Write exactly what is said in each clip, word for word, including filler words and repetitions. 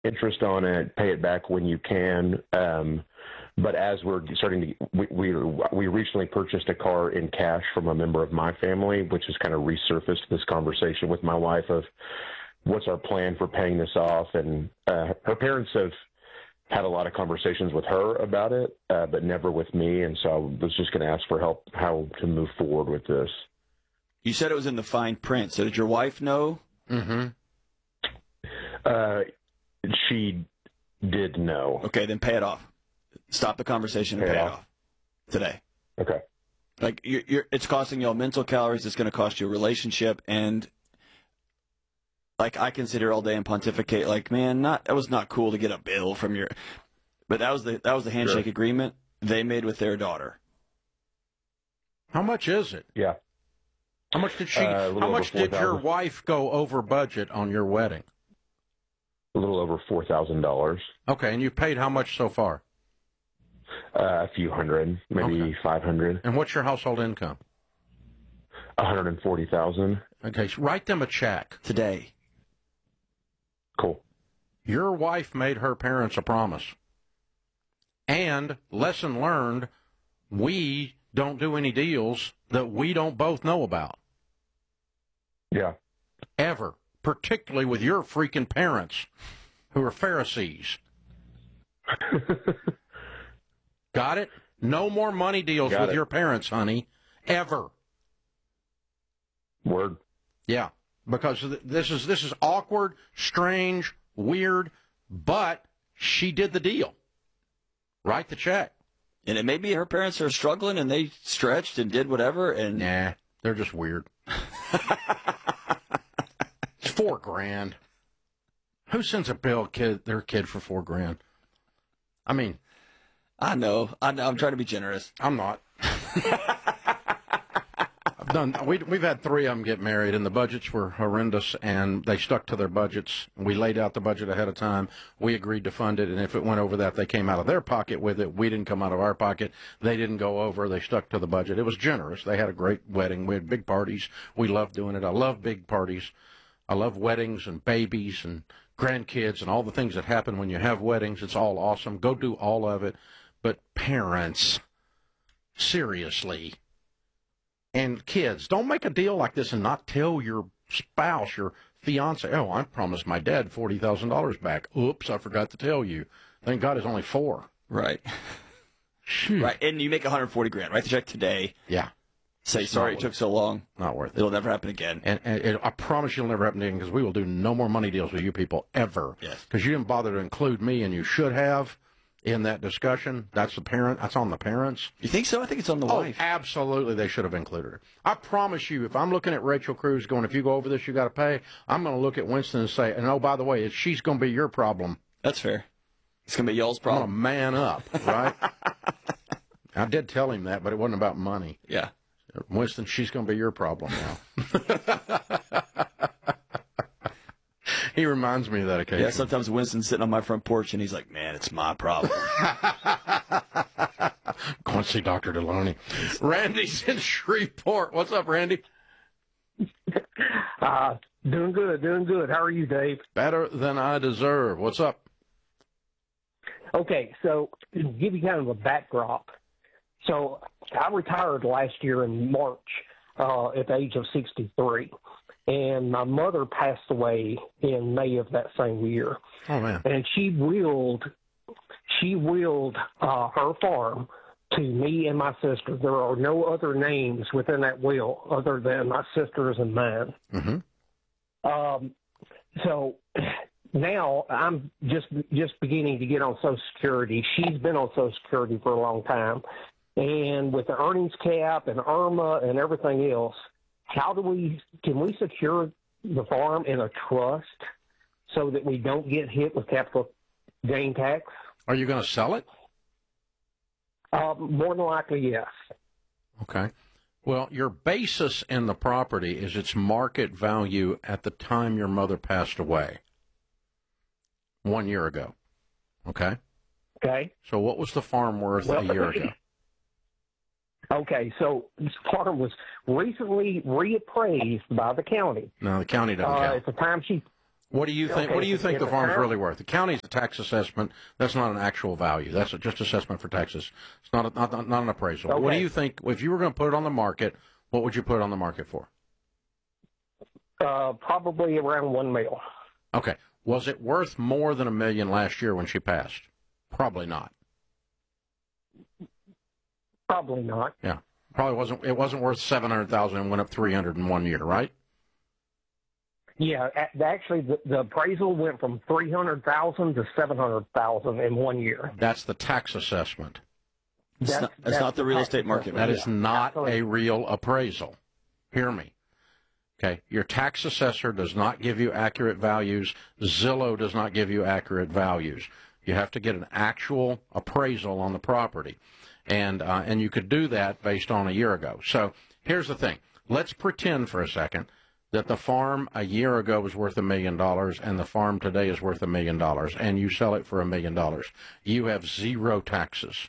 interest on it, pay it back when you can. Um, but as we're starting to, we, we we recently purchased a car in cash from a member of my family, which has kind of resurfaced this conversation with my wife of what's our plan for paying this off. And uh, her parents have had a lot of conversations with her about it, uh, but never with me. And so I was just going to ask for help how to move forward with this. You said it was in the fine print. So did your wife know? Mm-hmm. Uh, she did know. Okay, then pay it off. Stop the conversation and pay, pay it it off. off today. Okay. Like you're, you're, it's costing you mental calories. It's going to cost you a relationship, and like I can sit here all day and pontificate. Like, man, not that was not cool to get a bill from your, but that was the that was the handshake Sure. agreement they made with their daughter. How much is it? Yeah. How much did she? Uh, how much did your wife? wife go over budget on your wedding? A little over four thousand dollars. Okay, and you paid how much so far? Uh, a few hundred, maybe Okay. five hundred. And what's your household income? One hundred and forty thousand. Okay, so write them a check. Today. Cool. Your wife made her parents a promise. And lesson learned, we don't do any deals that we don't both know about. Yeah. Ever. Particularly with your freaking parents, who are Pharisees. Got it? No more money deals Got with it. your parents, honey. Ever. Word. Yeah. Because th- this is this is awkward, strange, weird, but she did the deal. Write the check. And it may be her parents are struggling and they stretched and did whatever. And Nah, they're just weird. It's four grand. Who sends a bill kid their kid for four grand? I mean, I know, I know. I'm trying to be generous. I'm not. I've done. We, we've had three of them get married, and the budgets were horrendous, and they stuck to their budgets. We laid out the budget ahead of time. We agreed to fund it, and if it went over that, they came out of their pocket with it. We didn't come out of our pocket. They didn't go over. They stuck to the budget. It was generous. They had a great wedding. We had big parties. We loved doing it. I love big parties. I love weddings and babies and grandkids and all the things that happen when you have weddings. It's all awesome. Go do all of it. But parents, seriously, and kids, don't make a deal like this and not tell your spouse, your fiance, oh, I promised my dad forty thousand dollars back. Oops, I forgot to tell you. Thank God it's only four. Right. Shoot. Right. And you make one hundred forty grand. Write the check today. Yeah. Say, sorry it took so long. Not worth it. It'll never happen again. And, and it, I promise you'll never happen again because we will do no more money deals with you people ever. Yes. Because you didn't bother to include me, and you should have in that discussion. That's the parent. That's on the parents. You think so? I think it's on the Oh, wife. absolutely, they should have included her. I promise you, if I'm looking at Rachel Cruz going, if you go over this, you got to pay, I'm going to look at Winston and say, and oh, by the way, she's going to be your problem. That's fair. It's going to be y'all's I'm going to problem. man up, right? I did tell him that, but it wasn't about money. Yeah. Winston, she's going to be your problem now. He reminds me of that occasion. Yeah, sometimes Winston's sitting on my front porch and he's like, man, it's my problem. Go and see Doctor Deloney. Randy's in Shreveport. What's up, Randy? Uh, doing good, doing good. How are you, Dave? Better than I deserve. What's up? Okay, so to give you kind of a backdrop. So I retired last year in March uh, at the age of sixty-three, and my mother passed away in May of that same year. Oh, man. And she willed, she willed uh, her farm to me and my sister. There are no other names within that will other than my sister's and mine. Mm-hmm. Um, so now I'm just just beginning to get on Social Security. She's been on Social Security for a long time. And with the earnings cap and IRMA and everything else, how do we, can we secure the farm in a trust so that we don't get hit with capital gain tax? Are you going to sell it? Uh, more than likely, yes. Okay. Well, your basis in the property is its market value at the time your mother passed away, one year ago. Okay? Okay. So what was the farm worth Well, a year ago? Okay, so this farm was recently reappraised by the county. No, the county doesn't Uh, count. at the time she What do you think? Okay, What do you think if the the farm's town- really worth? The county's a tax assessment. That's not an actual value. That's a, just assessment for taxes. It's not a, not, not not an appraisal. Okay. What do you think? If you were going to put it on the market, what would you put it on the market for? Uh, probably around one mil. Okay. Was it worth more than a million last year when she passed? Probably not. Probably not. Yeah. Probably wasn't. It wasn't worth seven hundred thousand and went up three hundred in one year, right? Yeah, a- actually, the, the appraisal went from three hundred thousand to seven hundred thousand in one year. That's the tax assessment. It's not, it's not the real tax estate market. That value. is not Absolutely. a real appraisal. Hear me. Okay, your tax assessor does not give you accurate values. Zillow does not give you accurate values. You have to get an actual appraisal on the property, and uh, and you could do that based on a year ago. So here's the thing. Let's pretend for a second that the farm a year ago was worth a million dollars and the farm today is worth a million dollars, and you sell it for a million dollars. You have zero taxes.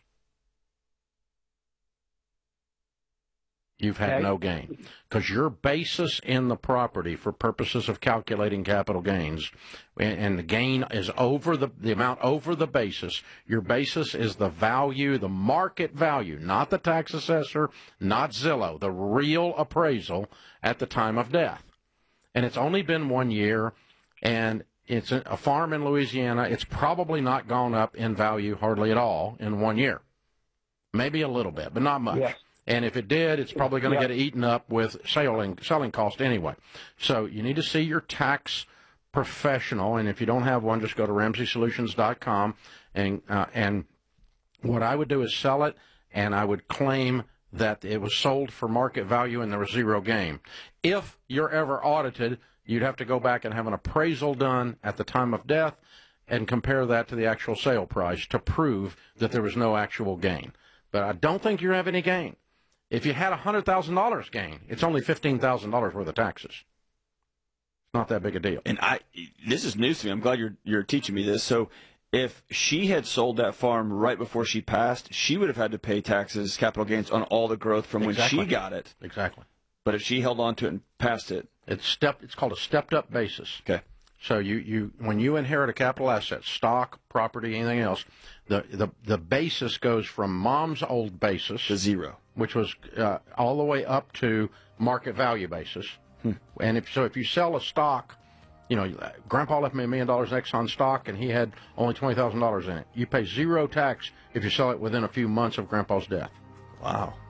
You've had Okay. no gain because your basis in the property for purposes of calculating capital gains, and, and the gain is over the, the amount over the basis. Your basis is the value, the market value, not the tax assessor, not Zillow, the real appraisal at the time of death. And it's only been one year, and it's a, a farm in Louisiana. It's probably not gone up in value hardly at all in one year. Maybe a little bit, but not much. Yes. And if it did, it's probably going to Yep. get eaten up with selling selling cost anyway. So you need to see your tax professional, and if you don't have one, just go to Ramsey Solutions dot com, and uh, and what I would do is sell it, and I would claim that it was sold for market value and there was zero gain. If you're ever audited, you'd have to go back and have an appraisal done at the time of death and compare that to the actual sale price to prove that there was no actual gain. But I don't think you have any gain. If you had one hundred thousand dollars gain, it's only fifteen thousand dollars worth of taxes. It's not that big a deal. And I, this is news to me. I'm glad you're you're teaching me this. So, if she had sold that farm right before she passed, she would have had to pay taxes, capital gains on all the growth from Exactly. when she got it. Exactly. But if she held on to it and passed it, It's step. It's called a stepped-up basis. okay. So you, you when you inherit a capital asset, stock, property, anything else, the, the, the basis goes from mom's old basis, To zero. which was uh, all the way up to market value basis. Hmm. And if so, if you sell a stock, you know, Grandpa left me a million dollars in Exxon stock, and he had only twenty thousand dollars in it. You pay zero tax if you sell it within a few months of Grandpa's death. Wow.